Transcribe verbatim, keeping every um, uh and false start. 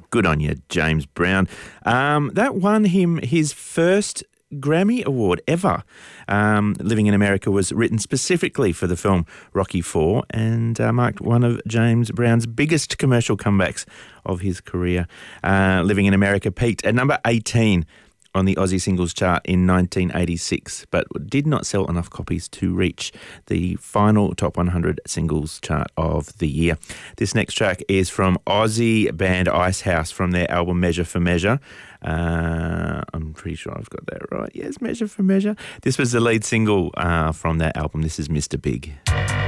Good on you, James Brown. Um, that won him his first Grammy Award ever. Um, Living in America was written specifically for the film Rocky four and uh, marked one of James Brown's biggest commercial comebacks of his career. Uh, Living in America peaked at number eighteen on the Aussie singles chart in nineteen eighty-six, but did not sell enough copies to reach the final top one hundred singles chart of the year. This next track is from Aussie band Icehouse from their album Measure for Measure. Uh, I'm pretty sure I've got that right. Yes, Measure for Measure. This was the lead single uh, from that album. This is Mister Big.